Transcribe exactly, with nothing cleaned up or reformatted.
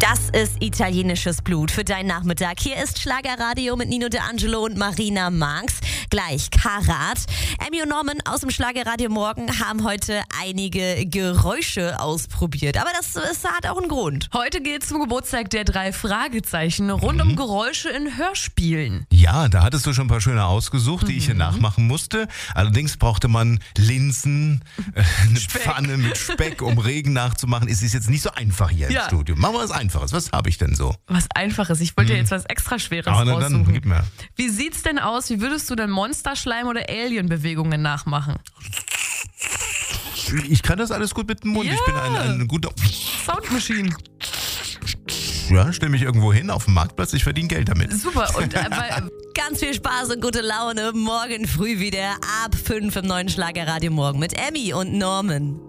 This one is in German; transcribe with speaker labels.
Speaker 1: Das ist italienisches Blut für deinen Nachmittag. Hier ist Schlagerradio mit Nino De Angelo und Marina Marx. Gleich Karat. Emmy und Norman aus dem Schlagerradio Morgen haben heute einige Geräusche ausprobiert. Aber das, das hat auch einen Grund.
Speaker 2: Heute geht es zum Geburtstag der drei Fragezeichen rund um Geräusche in Hörspielen.
Speaker 3: Ja, da hattest du schon ein paar schöne ausgesucht, die ich hier
Speaker 2: Mhm.
Speaker 3: nachmachen musste. Allerdings brauchte man Linsen, äh, eine
Speaker 2: Speck.
Speaker 3: Pfanne mit Speck, um Regen nachzumachen. Es ist jetzt nicht so einfach hier
Speaker 2: Ja.
Speaker 3: im Studio. Machen wir was Einfaches. Was habe ich denn so?
Speaker 2: Was Einfaches. Ich wollte dir jetzt was extra Schweres
Speaker 3: Ah, na dann,
Speaker 2: raussuchen.
Speaker 3: gib mir.
Speaker 2: Wie sieht's denn aus? Wie würdest du denn Monsterschleim oder Alien-Bewegungen nachmachen?
Speaker 3: Ich kann das alles gut mit dem Mund.
Speaker 2: Ja.
Speaker 3: Ich bin ein, ein guter...
Speaker 2: Soundmaschine.
Speaker 3: Ja, stell mich irgendwo hin auf dem Marktplatz. Ich verdiene Geld damit.
Speaker 2: Super. Und äh, bei,
Speaker 1: Ganz viel Spaß und gute Laune. Morgen früh wieder ab fünf im neuen Schlagerradio Morgen mit Emmy und Norman.